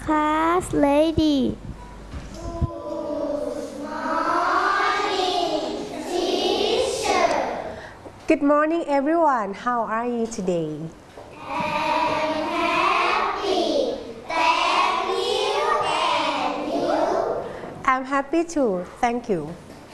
Class lady. Good morning, everyone. How are you today? I'm happy. Thank you. And you? I'm happy too. Thank you.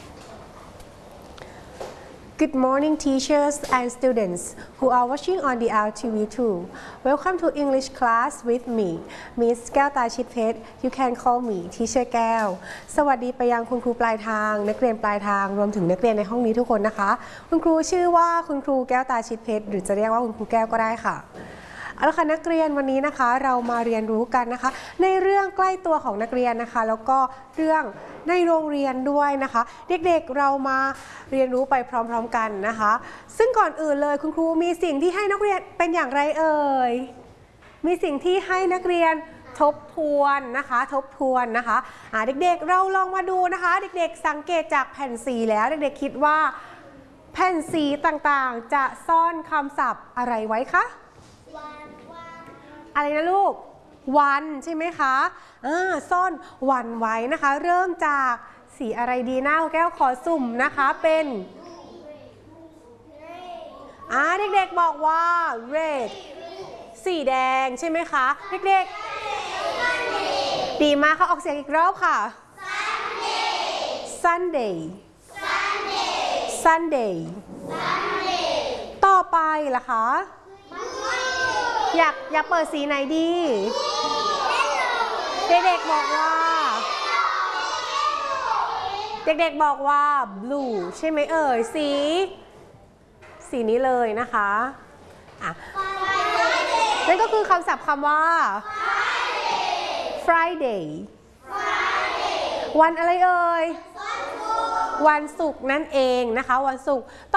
Good morning, teachers and students who are watching on the RTV2. Welcome to English class with me, Miss แก้วตาชิดเพชร You can call me Teacher แก้ว สวัสดีไปยังคุณครูปลายทาง นักเรียนปลายทาง รวมถึงนักเรียนในห้องนี้ทุกคนนะคะ คุณครูชื่อว่าคุณครูแก้วตาชิดเพชร หรือจะเรียกว่าคุณครูแก้วก็ได้ค่ะ เอาละค่ะนักเรียนวันนี้นะคะเรามาเรียนรู้กันนะคะในเรื่องใกล้ตัวของนักเรียนนะคะแล้วก็เรื่องในโรงเรียนด้วยนะคะเด็กๆเรามาเรียนรู้ไปพร้อมๆกันนะคะซึ่งก่อนอื่นเลยคุณครูมีสิ่งที่ให้นักเรียนเป็นอย่างไรเอ่ยมีสิ่งที่ให้นักเรียนทบทวนนะคะเด็กๆเราลองมาดูนะคะเด็กๆสังเกตจากแผ่นสีแล้วเด็กๆคิดว่าแผ่นสีต่างๆจะซ่อนคำศัพท์อะไรไว้คะอะไรนะลูกวันใช่ไหมคะซ่อนวันไว้นะคะเริ่มจากสีอะไรดีนะแก้วขอสุ่มนะคะเป็นเด็กๆบอกว่า red สีแดงใช่ไหมคะเด็กๆดีมากค่ะออกเสียงอีกรอบค่ะ Sunday ต่อไปล่ะคะอยากเปิดสีไหนดีเด็กๆบอกว่า blue ใช่ไหมเอ่ยสีนี้เลยนะคะนั่นก็คือคำศัพท์คำว่า Friday วันอะไรเอ่ยวันศุกร์นั่นเองนะคะวันศุกร์